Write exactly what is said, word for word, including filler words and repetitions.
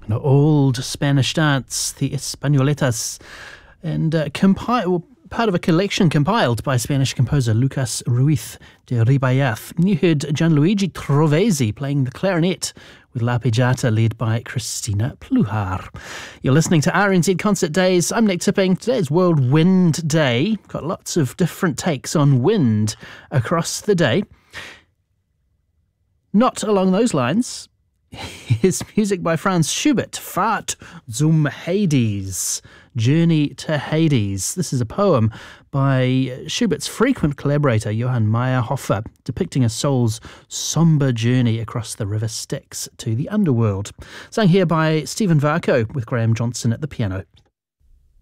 An old Spanish dance, the Españoletas, and uh, compiled, part of a collection compiled by Spanish composer Lucas Ruiz de Ribayaz. You heard Gianluigi Trovesi playing the clarinet with La Pijata, led by Christina Pluhar. You're listening to R N Z Concert Days. I'm Nick Tipping. Today is World Wind Day. Got lots of different takes on wind across the day. Not along those lines. Here's music by Franz Schubert, Fahrt zum Hades, Journey to Hades. This is a poem by Schubert's frequent collaborator, Johann Meyerhofer, depicting a soul's sombre journey across the river Styx to the underworld. Sung here by Stephen Varco with Graham Johnson at the piano.